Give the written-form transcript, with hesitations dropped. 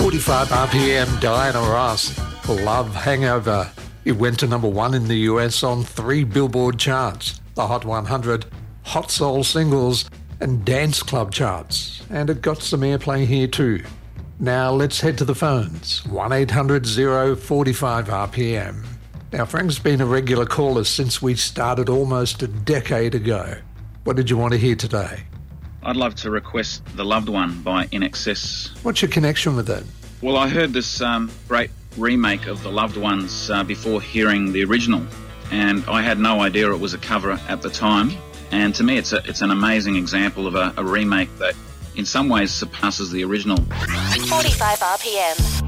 45 RPM, Diana Ross, Love Hangover. It went to number 1 in the US on 3 Billboard charts, the Hot 100, Hot Soul Singles, and Dance Club charts. And it got some airplay here too. Now let's head to the phones. 1-800-045 RPM. Now Frank's been a regular caller since we started almost a decade ago. What did you want to hear today? I'd love to request The Loved One by INXS. What's your connection with it? Well, I heard this great remake of The Loved Ones before hearing the original, and I had no idea it was a cover at the time. And to me, it's an amazing example of a remake that in some ways surpasses the original. 45 RPM.